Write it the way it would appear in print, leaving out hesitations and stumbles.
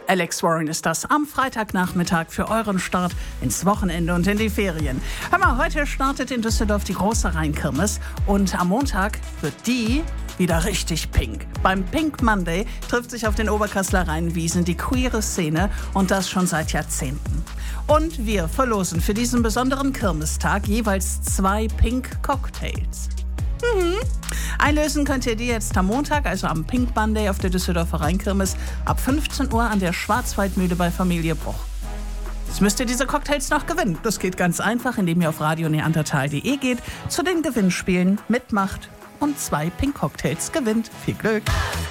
Alex Warren ist das am Freitagnachmittag für euren Start ins Wochenende und in die Ferien. Hör mal, heute startet in Düsseldorf die große Rheinkirmes und am Montag wird die wieder richtig pink. Beim Pink Monday trifft sich auf den Oberkassler Rheinwiesen die queere Szene und das schon seit Jahrzehnten. Und wir verlosen für diesen besonderen Kirmestag jeweils 2 Pink Cocktails. Einlösen könnt ihr die jetzt am Montag, also am Pink Monday auf der Düsseldorfer Rheinkirmes ab 15 Uhr an der Schwarzwaldmühle bei Familie Bruch. Jetzt müsst ihr diese Cocktails noch gewinnen. Das geht ganz einfach, indem ihr auf radioneandertal.de geht, zu den Gewinnspielen mitmacht und 2 Pink Cocktails gewinnt. Viel Glück!